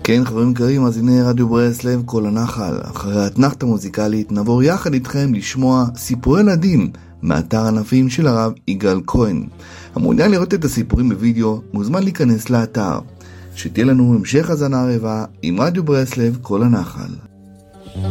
כן, חברים יקרים, מאזיני רדיו ברסלב, כל הנחל. אחרי האתנחתה המוזיקלית נעבור יחד איתכם לשמוע סיפורי ילדים מאתר ענפים של הרב יגאל כהן. המעוניין לראות את הסיפורים בווידאו מוזמן להיכנס לאתר. שתהיה לנו המשך הזנה ערבה עם רדיו ברסלב, כל הנחל.